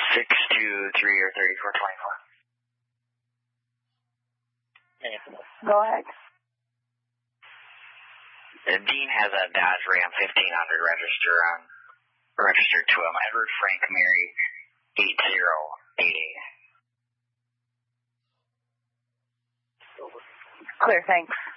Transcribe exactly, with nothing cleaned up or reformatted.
six two three or thirty-four twenty-four. Go ahead. Uh, Dean has a Dodge Ram fifteen hundred register on, registered to him. Edward Frank Mary eight zero eight eight. Clear, thanks.